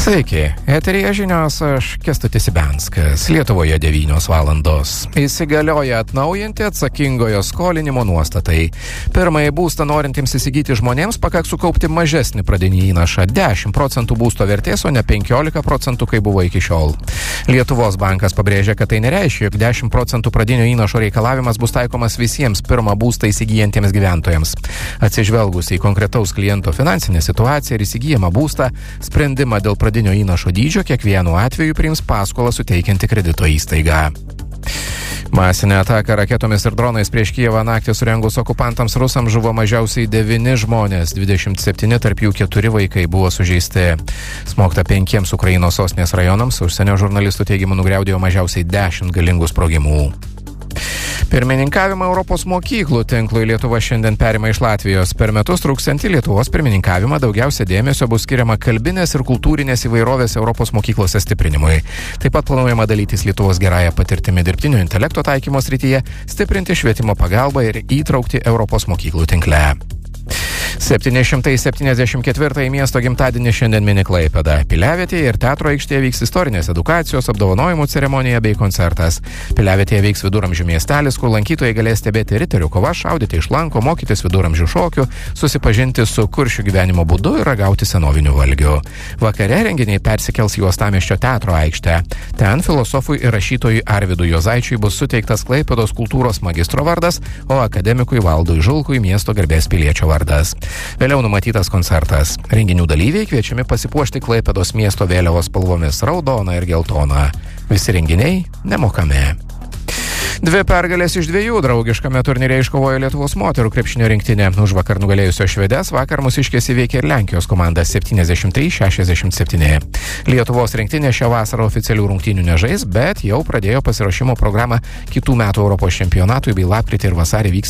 Sveiki, eteryje žinios, aš Kęstutis Ibenskas. Lietuvoje 9 valandos. Įsigalioja atnaujinti atsakingojo skolinimo nuostatai. Pirmąjį būstą norintiems įsigyti žmonėms pakaks sukaupti mažesnį pradinį įnašą 10% būsto vertės, o ne 15%, kai buvo iki šiol. Lietuvos bankas pabrėžia, kad tai nereiškia, jog 10% pradinio įnašo reikalavimas bus taikomas visiems pirmą būstą įsigijantiems gyventojams. Atsižvelgus į konkretaus kliento finansinę situaciją ir įsigijamą būstą, sprendimą dėl pradinio įnašo dydžio kiekvienu atveju priims paskolą suteikianti kredito įstaiga. Masinę ataką raketomis ir dronais prieš Kijevą naktį surengus okupantams rusams žuvo mažiausiai 9 žmonės, 27 tarp jų 4 vaikai buvo sužeisti. Smogta 5 Ukrainos sostinės rajonams, užsienio žurnalistų teigimu nugriaudėjo mažiausiai 10 galingų sprogimų. Pirmininkavimą Europos mokyklų tinklui Lietuva šiandien perima iš Latvijos. Per metus truksiantį Lietuvos pirmininkavimą daugiausia dėmesio bus skiriama kalbinės ir kultūrinės įvairovės Europos mokyklose stiprinimui. Taip pat planuojama dalytis Lietuvos gerąją patirtimi dirbtinio intelekto taikymo srityje, stiprinti švietimo pagalbą ir įtraukti Europos mokyklų tinkle. 774 miesto gimtadienį šiandien mini Klaipėda. Piliavietėje ir teatro aikštėje vyks istorinės edukacijos, apdovanojimų ceremonija bei koncertas. Piliavietėje vyks viduramžių miestelis, kur lankytojai galės stebėti riterių kovą, šaudyti iš lanko, mokytis viduramžių šokių, susipažinti su kuršių gyvenimo būdu ir ragauti senovinių valgių. Vakare renginiai persikels į Uostamiesčio teatro aikštę. Ten filosofui ir rašytojui Arvydui Juozaičiui bus suteiktas Klaipėdos kultūros magistro vardas, o akademikui Valdui Žulkui miesto garbės piliečio vardas. Vėliau numatytas koncertas. Renginių dalyviai kviečiami pasipuošti Klaipėdos miesto vėliavos spalvomis raudona ir geltona. Visi renginiai nemokami. 2 pergalės iš 2 draugiškame turnyre iškovojo Lietuvos moterų krepšinio rinktinė. Užvakar nugalėjusios švedės vakar mūsiškės įveikė ir Lenkijos komanda 73-67. Lietuvos rinktinė šią vasarą oficialių rungtynių nežais, bet jau pradėjo pasiruošimo programą kitų metų Europos čempionatui bei lapkritį ir vasarį vyks